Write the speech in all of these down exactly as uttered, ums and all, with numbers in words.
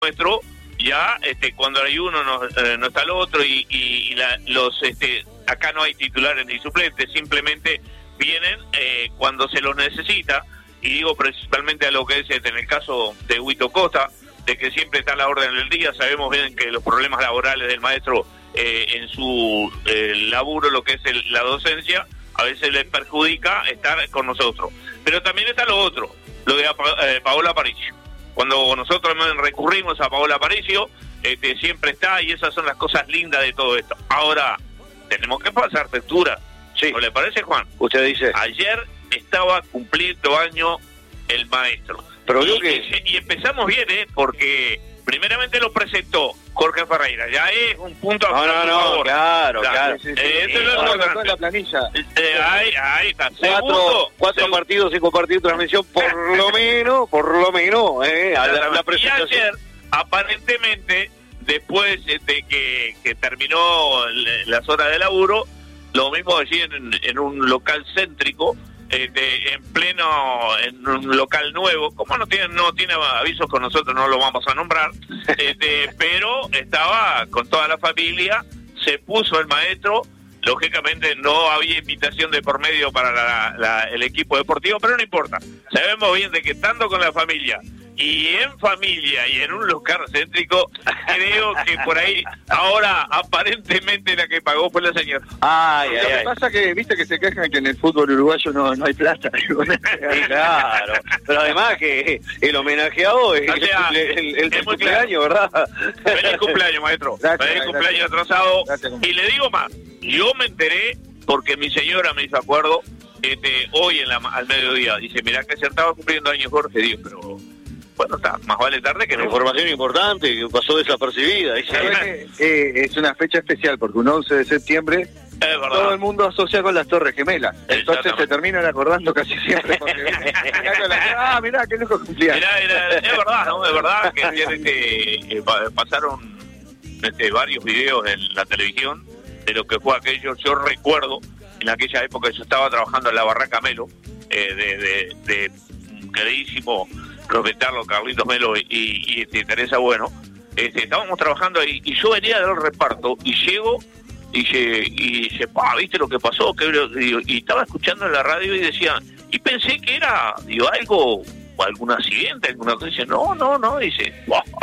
nuestro, ya este, cuando hay uno no, eh, no está el otro y, y, y la, los este, acá no hay titulares ni suplentes, simplemente vienen eh, cuando se los necesita, y digo principalmente a lo que es este, en el caso de Huito Costa, de que siempre está a la orden del día. Sabemos bien que los problemas laborales del maestro eh, en su eh, laburo, lo que es el, la docencia, a veces les perjudica estar con nosotros. Pero también está lo otro, lo de eh, Paola Aparicio. Cuando nosotros recurrimos a Paola Aparicio, este, siempre está, y esas son las cosas lindas de todo esto. Ahora, tenemos que pasar textura. Sí. ¿No le parece, Juan? Usted dice. Ayer estaba cumpliendo año el maestro. Pero y, que... y, y empezamos bien, ¿eh? Porque primeramente lo presentó Jorge Ferreira. Ya es un punto a no, no, no, favor. claro, claro. claro. Sí, sí, sí. Eh, sí. Eso es lo en la planilla. Eh, ahí, ahí está. Cuatro, Segundo, cuatro segundo. partidos sin compartir transmisión, por lo menos, por lo menos, eh, a la, la presentación. Y ayer, aparentemente, después de que, que terminó las horas de laburo, lo mismo allí en, en un local céntrico, este, en pleno, en un local nuevo, como no tiene, no tiene avisos con nosotros, no lo vamos a nombrar, este, pero estaba con toda la familia, se puso el maestro. Lógicamente no había invitación de por medio para la, la, el equipo deportivo, pero no importa. Sabemos bien de que estando con la familia y en familia y en un local céntrico, creo que por ahí ahora aparentemente la que pagó fue la señora. Ay, Lo ay, que ay. pasa que, viste que se quejan que en el fútbol uruguayo no, no hay plata. Sí, claro. Pero además que el homenajeado es O sea, el, el, el, el es muy cumpleaños, ¿verdad? Feliz cumpleaños, maestro. Gracias, Feliz gracias. cumpleaños atrasado. Gracias. Y le digo más, yo me enteré porque mi señora me hizo acuerdo este, hoy en la, al mediodía. Dice, mirá que se estaba cumpliendo años Jorge. Digo, pero bueno, está, más vale tarde que Una no. información importante que pasó desapercibida. Dice. ¿Sabés que, eh, es una fecha especial porque un once de septiembre Es verdad. todo el mundo asocia con las Torres Gemelas. Entonces Exactamente. se terminan acordando casi siempre. Porque, mirá con la- ah, mirá, qué loco cumplía. Mirá, era- es verdad, ¿no? Es verdad que tienen que eh, pa- pasaron este, varios videos en la televisión de lo que fue aquello. Yo recuerdo en aquella época yo estaba trabajando en la Barraca Melo, eh, de, de, de un queridísimo respetarlo Carlitos Melo y, y, y este, Teresa Bueno. Este, estábamos trabajando ahí y yo venía del reparto y llego y se, y se, pa, ¿viste lo que pasó? Que, y, y estaba escuchando en la radio y decía, y pensé que era, digo, algo, algún accidente, alguna cosa. Dice, no, no, no, dice,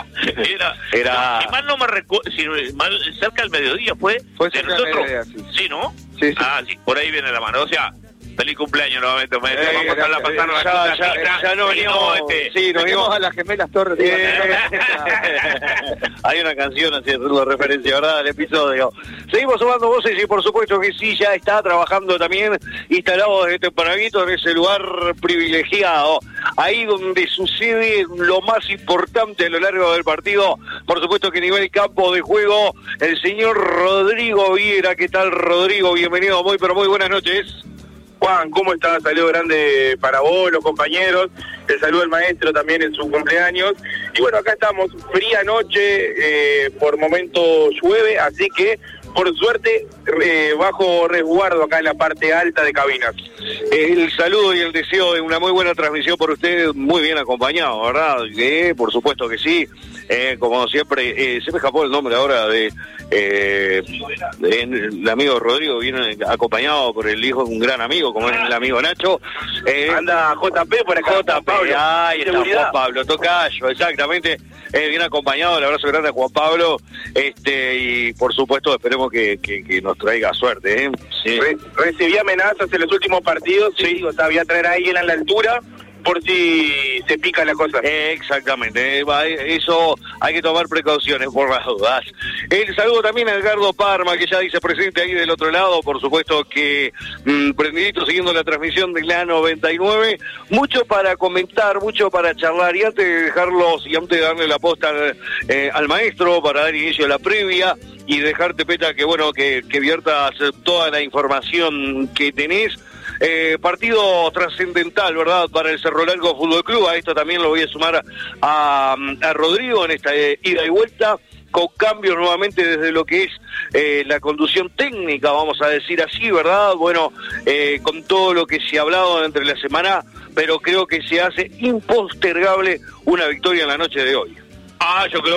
era, Era- si mal no me recuerdo, si mal, cerca del mediodía fue, Fue de cerca del nosotros, mediodía, sí. sí, ¿no? Sí, sí. Ah, sí, por ahí viene la mano, o sea, feliz cumpleaños nuevamente, maestro. Eh, Vamos a estar la gracias, pasando ya- la ya- cosita, ya no y veníamos- este, sí, nos Tenemos íbamos a las gemelas Torres. Hay una canción haciendo referencia, ¿verdad?, al episodio. Seguimos sumando voces y por supuesto que sí, ya está trabajando también, instalado desde tempranito en ese lugar privilegiado, ahí donde sucede lo más importante a lo largo del partido. Por supuesto que a nivel campo de juego, el señor Rodrigo Viera. ¿Qué tal, Rodrigo? Bienvenido, muy pero muy buenas noches. Juan, ¿cómo estás? Saludo grande para vos, los compañeros. El saludo al maestro también en su cumpleaños. Y bueno, acá estamos, fría noche, eh, por momento llueve, así que por suerte eh, bajo resguardo acá en la parte alta de cabinas. El saludo y el deseo de una muy buena transmisión por usted, muy bien acompañado, ¿verdad? Eh, por supuesto que sí. Eh, como siempre, eh, se me escapó el nombre ahora de, eh, de el amigo Rodrigo, viene acompañado por el hijo de un gran amigo, como es el amigo Nacho. Eh, Anda J P por acá. J P, Pablo. ahí está Seguridad. Juan Pablo, tocayo, exactamente. Eh, bien acompañado, el abrazo grande a Juan Pablo. Este, y por supuesto, esperemos que, que, que nos traiga suerte. ¿eh? Sí. Re- recibí amenazas en los últimos partidos, sí, digo, te voy a traer a alguien a la altura por si se pica la cosa. Exactamente, eh, va, eh, eso hay que tomar precauciones por las dudas. El saludo también a Edgardo Parma, que ya dice presente ahí del otro lado, por supuesto que mmm, prendidito siguiendo la transmisión de la noventa y nueve. Mucho para comentar, mucho para charlar, y antes de dejarlos, y antes de darle la posta al, eh, al maestro para dar inicio a la previa, y dejarte, Peta, que bueno, que, que viertas toda la información que tenés. Eh, partido trascendental, ¿verdad?, para el Cerro Largo Fútbol Club. A esto también lo voy a sumar a, a Rodrigo en esta eh, ida y vuelta, con cambios nuevamente desde lo que es eh, la conducción técnica, vamos a decir así, ¿verdad? Bueno, eh, con todo lo que se ha hablado entre la semana, pero creo que se hace impostergable una victoria en la noche de hoy. Ah, yo creo